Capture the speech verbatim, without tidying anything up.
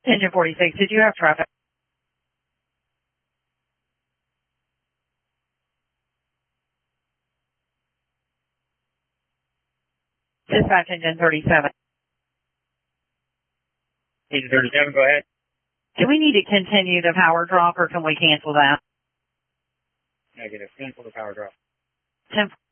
Engine forty-six, did you have traffic? Dispatch engine thirty-seven. Engine thirty-seven, go ahead. Do we need to continue the power drop or can we cancel that? Negative. Cancel the power drop. ten